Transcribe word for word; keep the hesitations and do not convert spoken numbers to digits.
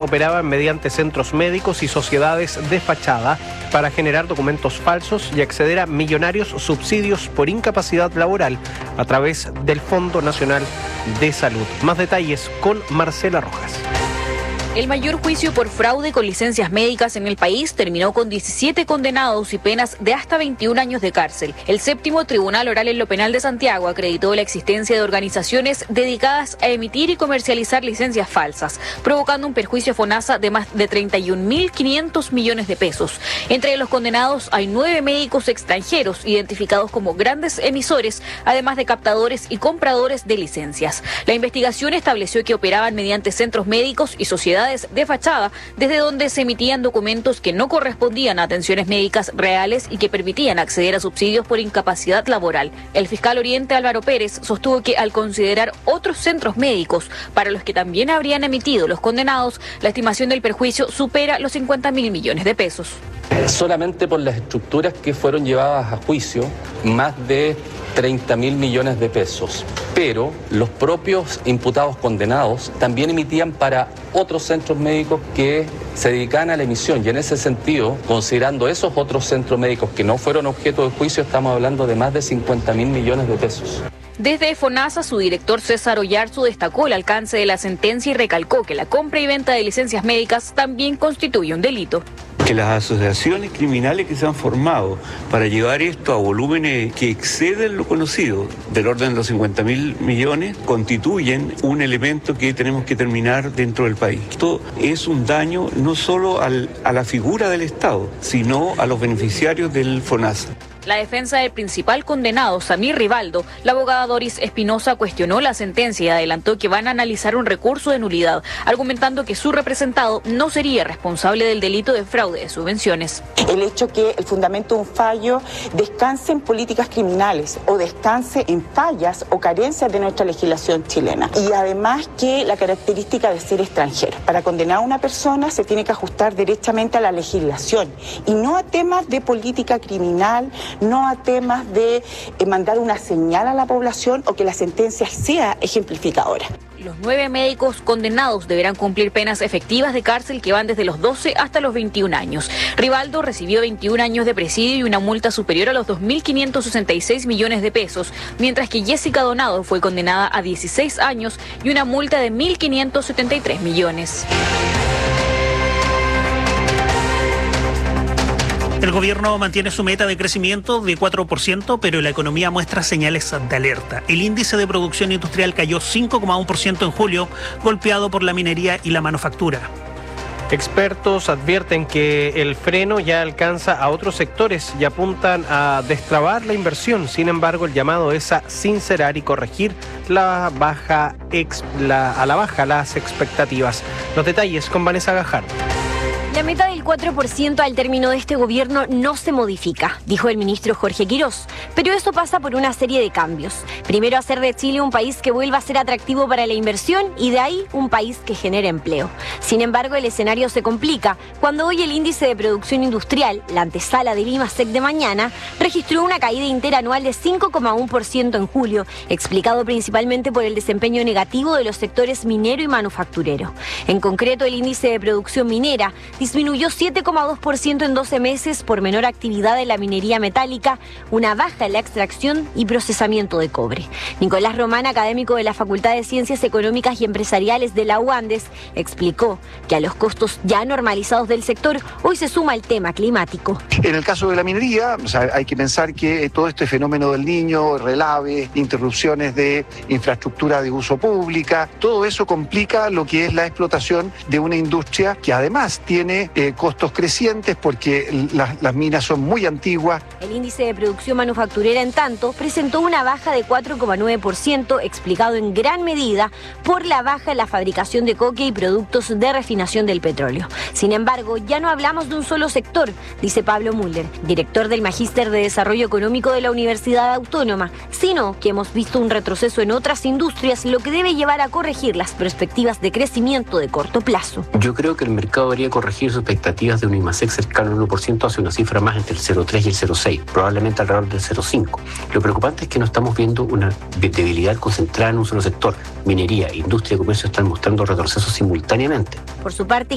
operaban mediante centros médicos y sociedades de fachada para generar documentos falsos y acceder a millonarios subsidios por incapacidad laboral a través del Fondo Nacional de Salud. Más detalles con Marcela Rojas. El mayor juicio por fraude con licencias médicas en el país terminó con diecisiete condenados y penas de hasta veintiún años de cárcel. El séptimo Tribunal Oral en lo Penal de Santiago acreditó la existencia de organizaciones dedicadas a emitir y comercializar licencias falsas, provocando un perjuicio a FONASA de más de treinta y un mil quinientos millones de pesos. Entre los condenados hay nueve médicos extranjeros identificados como grandes emisores, además de captadores y compradores de licencias. La investigación estableció que operaban mediante centros médicos y sociedades de fachada, desde donde se emitían documentos que no correspondían a atenciones médicas reales y que permitían acceder a subsidios por incapacidad laboral. El fiscal Oriente Álvaro Pérez sostuvo que al considerar otros centros médicos para los que también habrían emitido los condenados, la estimación del perjuicio supera los cincuenta mil millones de pesos. Solamente por las estructuras que fueron llevadas a juicio, más de treinta mil millones de pesos. Pero los propios imputados condenados también emitían para otros centros médicos que se dedicaban a la emisión. Y en ese sentido, considerando esos otros centros médicos que no fueron objeto de juicio, estamos hablando de más de cincuenta mil millones de pesos. Desde FONASA, su director César Oyarzo destacó el alcance de la sentencia y recalcó que la compra y venta de licencias médicas también constituye un delito. Que las asociaciones criminales que se han formado para llevar esto a volúmenes que exceden lo conocido, del orden de los cincuenta mil millones, constituyen un elemento que tenemos que terminar dentro del país. Esto es un daño no solo al, a la figura del Estado, sino a los beneficiarios del FONASA. La defensa del principal condenado, Samir Rivaldo, la abogada Doris Espinosa cuestionó la sentencia y adelantó que van a analizar un recurso de nulidad, argumentando que su representado no sería responsable del delito de fraude de subvenciones. El hecho que el fundamento de un fallo descanse en políticas criminales o descanse en fallas o carencias de nuestra legislación chilena. Y además que la característica de ser extranjero. Para condenar a una persona se tiene que ajustar derechamente a la legislación y no a temas de política criminal, no a temas de eh, mandar una señal a la población o que la sentencia sea ejemplificadora. Los nueve médicos condenados deberán cumplir penas efectivas de cárcel que van desde los doce hasta los veintiún años. Rivaldo recibió veintiún años de presidio y una multa superior a los dos mil quinientos sesenta y seis millones de pesos, mientras que Jessica Donado fue condenada a dieciséis años y una multa de mil quinientos setenta y tres millones. El gobierno mantiene su meta de crecimiento de cuatro por ciento, pero la economía muestra señales de alerta. El índice de producción industrial cayó cinco coma uno por ciento en julio, golpeado por la minería y la manufactura. Expertos advierten que el freno ya alcanza a otros sectores y apuntan a destrabar la inversión. Sin embargo, el llamado es a sincerar y corregir la baja ex, la, a la baja las expectativas. Los detalles con Vanessa Gajardo. La meta del cuatro por ciento al término de este gobierno no se modifica, dijo el ministro Jorge Quirós, pero eso pasa por una serie de cambios. Primero, hacer de Chile un país que vuelva a ser atractivo para la inversión y de ahí un país que genere empleo. Sin embargo, el escenario se complica cuando hoy el índice de producción industrial, la antesala del IMASEC de mañana, registró una caída interanual de cinco coma uno por ciento en julio, explicado principalmente por el desempeño negativo de los sectores minero y manufacturero. En concreto, el índice de producción minera disminuyó siete coma dos por ciento en doce meses por menor actividad en la minería metálica, una baja en la extracción y procesamiento de cobre. Nicolás Román, académico de la Facultad de Ciencias Económicas y Empresariales de la U Andes, explicó que a los costos ya normalizados del sector hoy se suma el tema climático. En el caso de la minería, o sea, hay que pensar que todo este fenómeno del Niño, relave, interrupciones de infraestructura de uso pública, todo eso complica lo que es la explotación de una industria que además tiene Eh, costos crecientes porque las, las minas son muy antiguas. El índice de producción manufacturera, en tanto, presentó una baja de cuatro coma nueve por ciento, explicado en gran medida por la baja en la fabricación de coque y productos de refinación del petróleo. Sin embargo, ya no hablamos de un solo sector, dice Pablo Müller, director del Magíster de Desarrollo Económico de la Universidad Autónoma, sino que hemos visto un retroceso en otras industrias, lo que debe llevar a corregir las perspectivas de crecimiento de corto plazo. Yo creo que el mercado debería corregir sus expectativas de un IMASEC cercano al uno por ciento hacia una cifra más entre el cero coma tres y el cero coma seis, probablemente alrededor del cero coma cinco. Lo preocupante es que no estamos viendo una debilidad concentrada en un solo sector. Minería, industria y comercio están mostrando retrocesos simultáneamente. Por su parte,